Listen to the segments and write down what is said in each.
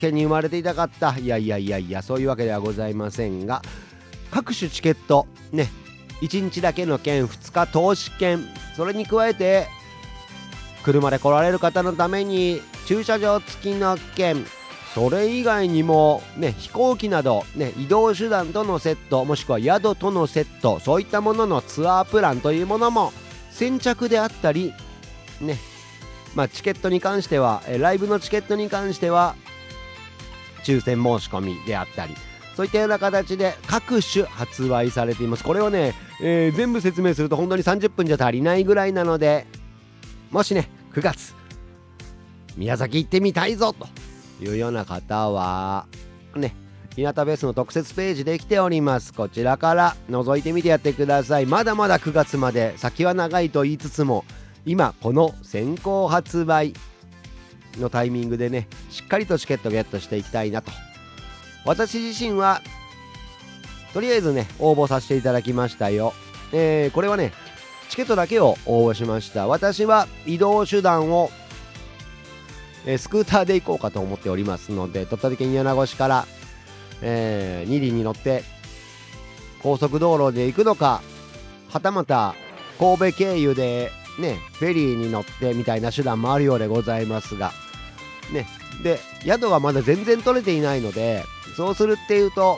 県に生まれていたかった。いやそういうわけではございませんが、各種チケットね、1日だけの券、2日投資券、それに加えて車で来られる方のために駐車場付きの券、それ以外にもね、飛行機などね、移動手段とのセット、もしくは宿とのセット、そういったもののツアープランというものも先着であったりね、チケットに関してはライブのチケットに関しては抽選申し込みであったり、そういったような形で各種発売されています。これをね、全部説明すると本当に30分じゃ足りないぐらいなので、もしね9月宮崎行ってみたいぞというような方はね、日向フェスの特設ページできております。こちらから覗いてみてやってください。まだまだ9月まで先は長いと言いつつも、今この先行発売のタイミングでね、しっかりとチケットゲットしていきたいなと。私自身はとりあえずね応募させていただきましたよ。これはねチケットだけを応募しました。私は移動手段を、スクーターで行こうかと思っておりますので、鳥取県米子市から、2輪に乗って高速道路で行くのか、はたまた神戸経由でねフェリーに乗ってみたいな手段もあるようでございますがね。で宿がまだ全然取れていないので、そうするっていうと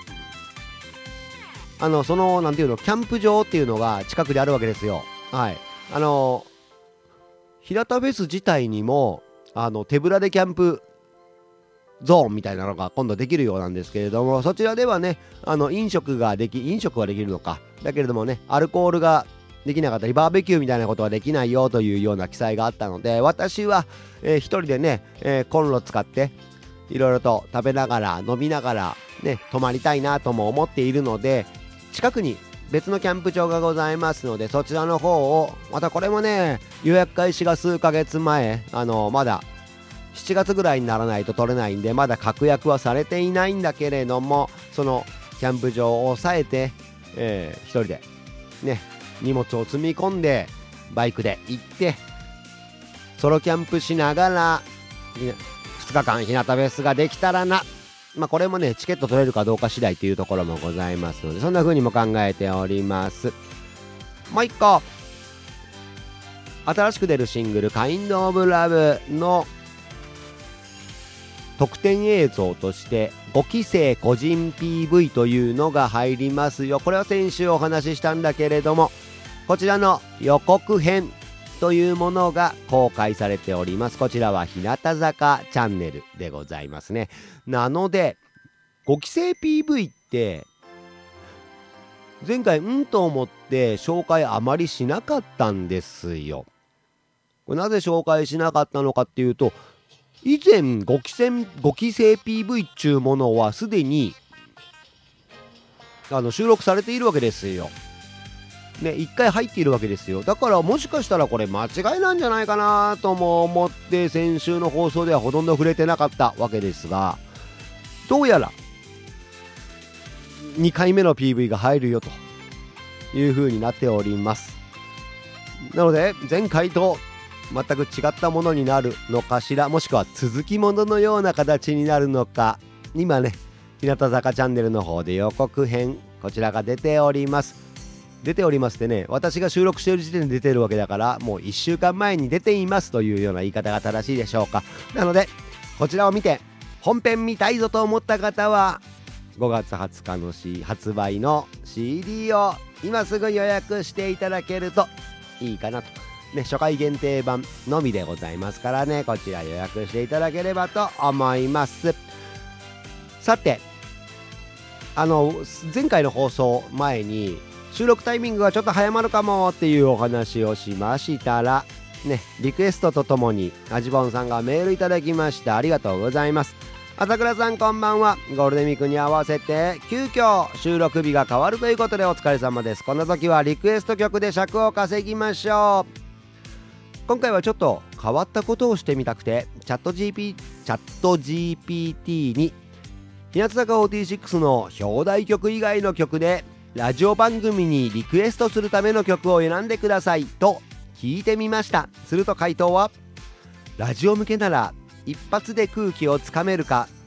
そのなんていうの、キャンプ場っていうのが近くであるわけですよ。はい。日向フェス自体にも手ぶらでキャンプゾーンみたいなのが今度できるようなんですけれども、そちらではね飲食はできるのか、だけれどもねアルコールができなかったりバーベキューみたいなことはできないよというような記載があったので、私は、一人でね、コンロ使っていろいろと食べながら飲みながらね泊まりたいなとも思っているので、近くに別のキャンプ場がございますので、そちらの方をまたこれもね予約開始が数ヶ月前、まだ7月ぐらいにならないと取れないんで、まだ確約はされていないんだけれども、そのキャンプ場を抑えて、一人でね荷物を積み込んでバイクで行ってソロキャンプしながら2日間日向フェスができたらな。これもねチケット取れるかどうか次第というところもございますので、そんな風にも考えております。もう一個新しく出るシングルKind of Loveの特典映像として5期生個人 PV というのが入りますよ。これは先週お話ししたんだけれども、こちらの予告編というものが公開されております。こちらは日向坂チャンネルでございますね。なので5期生 PV って前回と思って紹介あまりしなかったんですよ。これなぜ紹介しなかったのかっていうと、以前5期生 PV っちゅうものはすでに収録されているわけですよね。1回入っているわけですよ。だからもしかしたらこれ間違いなんじゃないかなとも思って先週の放送ではほとんど触れてなかったわけですが、どうやら2回目の PV が入るよという風になっております。なので前回と全く違ったものになるのかしら、もしくは続きもののような形になるのか、今ね日向坂チャンネルの方で予告編こちらが出ておりますってね、私が収録している時点で出てるわけだから、もう1週間前に出ていますというような言い方が正しいでしょうか。なのでこちらを見て本編見たいぞと思った方は5月20日の発売の CD を今すぐ予約していただけるといいかなとね。初回限定版のみでございますからね、こちら予約していただければと思います。さて前回の放送前に収録タイミングがちょっと早まるかもっていうお話をしましたらね、リクエストとともにあじぼんさんがメールいただきました。ありがとうございます。朝倉さんこんばんは。ゴールデンウィークに合わせて急遽収録日が変わるということでお疲れ様です。この時はリクエスト曲で尺を稼ぎましょう。今回はちょっと変わったことをしてみたくてチャット GPT に日向坂46の表題曲以外の曲でラジオ番組にリクエストするための曲を選んでくださいと聞いてみました。すると回答は、ラジオ向けなら一発で空気をつかめるか